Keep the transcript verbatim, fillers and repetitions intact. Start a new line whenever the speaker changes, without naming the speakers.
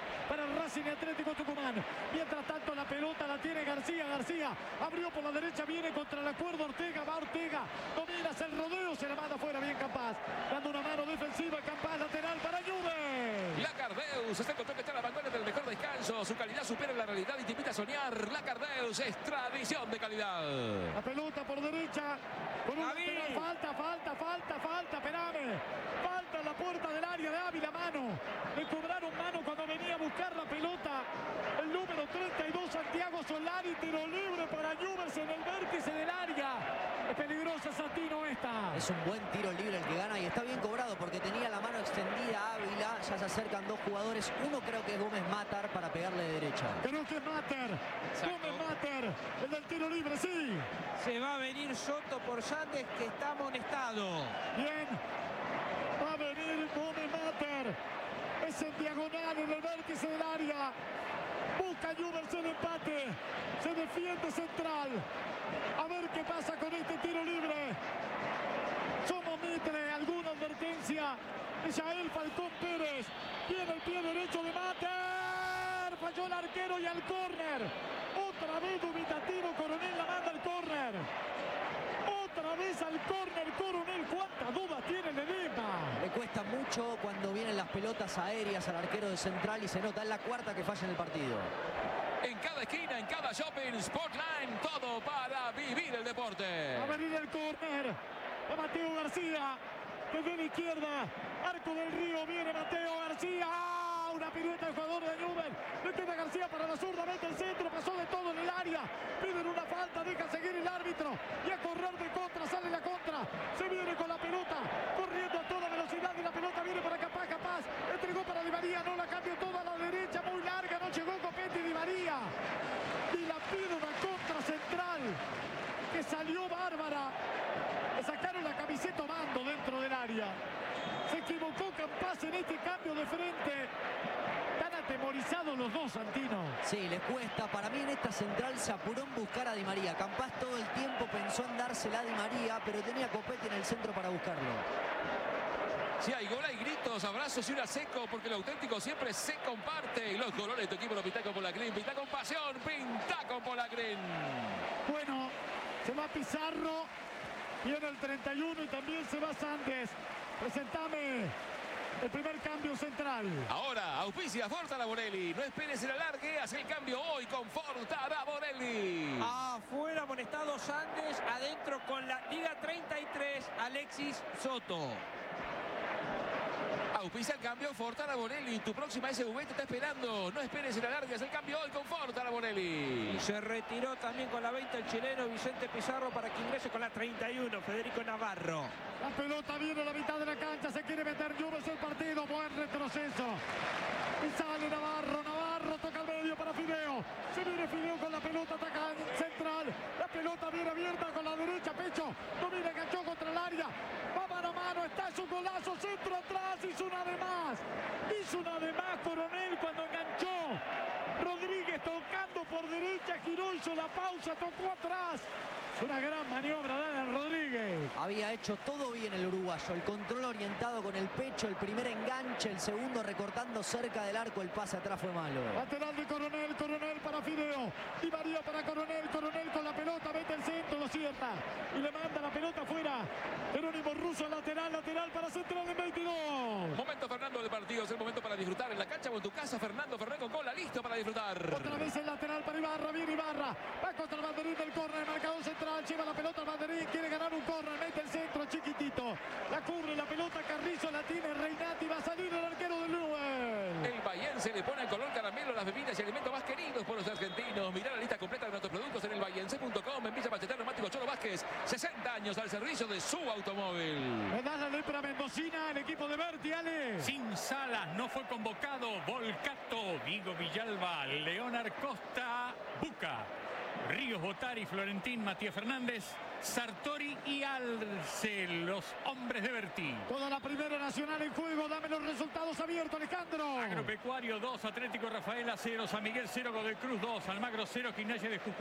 para el Racing Atlético Tucumán. Mientras tanto la pelota la tiene García. García abrió por la derecha, viene contra la cuerda Ortega. Va Ortega, domina, hace el rodeo, se la manda fuera bien Campaz. Dando una mano defensiva, Campaz lateral para Juve.
Lacardeus se encontró que está a la vanguardia del mejor descanso. Su calidad supera la realidad y te invita a soñar. Lacardeus es tradición de calidad.
La pelota por derecha. Con un lateral, falta, falta, falta, falta, espérame. Falta en la puerta del área de Ávila, mano. Le cobraron mano cuando venía a buscar la pelota. El número treinta y dos, Santiago Solari, tiro libre para Newell's en el vértice del área. Es peligrosa Santino esta.
Es un buen tiro libre el que gana y está bien cobrado porque tenía la mano extendida Ávila. Ya se acercan dos jugadores. Uno creo que es Gómez Matar para pegarle de derecha.
Creo que es Mater. Gómez Mater, el del tiro libre, sí.
Se va a venir Soto por Sandes, que está amonestado.
Bien. Va a venir Gómez Mater. Es en diagonal en el vértice del área. Busca Newell's el empate. Se defiende Central. A ver qué pasa con este tiro libre. Somos Mitre. ¿Alguna advertencia? Yael Falcón Pérez. Tiene el pie derecho de Mater. Falló el arquero y al córner. Otra vez dubitativo. Coronel la manda al córner. Otra vez al córner Coronel. ¿Cuántas dudas tiene el enigma?
Le cuesta mucho cuando vienen las pelotas aéreas al arquero de Central y se nota, es la cuarta que falla en el partido.
En cada esquina, en cada shopping, Sportline, todo para vivir el deporte.
A venir el córner de Mateo García. Desde la izquierda, Arco del Río, viene Mateo García. ¡Ah! Una pirueta del jugador de Newell's. Le queda García para la zurda, mete el centro, pasó de todo en el área. Piden una falta, deja seguir el árbitro. Y a correr de contra, sale la contra. Se viene con la pelota, corriendo a toda velocidad y la pelota viene para Capaz, Capaz. Entregó para Di María, no la cambió toda a la derecha, muy larga, no llegó Copetti Di María. Y la pide una contra Central, que salió bárbara. Le sacaron la camiseta mando dentro del área. Se equivocó Campaz en este cambio de frente. Están atemorizados los dos, Santino.
Sí, les cuesta. Para mí en esta Central se apuró en buscar a Di María. Campaz todo el tiempo pensó en dársela a Di María, pero tenía Copetti en el centro para buscarlo.
Si hay gol, hay gritos, abrazos y una seco, porque lo auténtico siempre se comparte. Y los colores de tu equipo lo pinta con Polacrín, pinta con pasión, pinta con Polacrín.
Bueno, se va Pizarro, viene el treinta y uno y también se va Sandes. Presentame el primer cambio Central.
Ahora, auspicia Forta Bonelli. No esperes el alargue, haz el cambio hoy con Forta Bonelli.
Afuera amonestado Sandes, adentro con la Liga treinta y tres, Alexis Soto.
Auspicia el cambio Forta Bonelli. Tu próxima S V te está esperando. No esperes el alargue, haz el cambio hoy con Forta Bonelli.
Y se retiró también con la veinte el chileno Vicente Pizarro para que ingrese con la treinta y uno, Federico Navarro.
La pelota viene a la mitad de la cancha, se quiere meter Newell's el partido, buen retroceso. Y sale Navarro, Navarro toca al medio para Fideo. Se viene Fideo con la pelota, ataca Central. La pelota viene abierta con la derecha, pecho. Domina, enganchó contra el área. Va mano a mano, está su golazo, centro atrás, hizo una de más. Hizo una de más Coronel cuando enganchó. Rodríguez tocando por derecha, giró, hizo la pausa, tocó atrás. Es una gran maniobra de Alan Rodríguez.
Había hecho todo bien el uruguayo. El control orientado con el pecho, el primer enganche, el segundo recortando cerca del arco. El pase atrás fue malo.
Lateral de Coronel, Coronel para Fideo. Di María para Coronel, Coronel con la pelota, mete el centro, lo cierra. Y le manda la pelota afuera. Jerónimo Russo, lateral, lateral para Central en veintidós.
Momento Fernando del partido, es el momento para disfrutar en la cancha o en tu casa. Fernando Ferrer con cola, listo para disfrutar.
Otra vez el lateral para Ibarra, viene Ibarra. Va contra el banderín del córner, marcador central, lleva la pelota al banderín, quiere ganar un córner, mete el centro, chiquitito. La cubre la pelota, Carrizo la tiene, Reinati, va a salir el arquero del Newell's.
El bahiense le pone el color caramelo a las bebidas y alimentos más queridos por los argentinos. Mirá la lista completa de nuestros productos en el bahiense punto com. En Villa Ballester, Neumático Cholo Vázquez, sesenta años al servicio de su automóvil.
Le da la lepra mendocina, el equipo de Berti, Ale.
Sin Salas no fue convocado. Volcato, Vigo Villalba, Leonard Costa, Buca, Ríos Botari, Florentín, Matías Fernández, Sartori y Alce, los hombres de Berti.
Toda la primera nacional en juego, dame los resultados abiertos, Alejandro.
Agropecuario dos, Atlético Rafaela cero, San Miguel cero, Godoy Cruz dos, Almagro cero, Gimnasia de Jujuy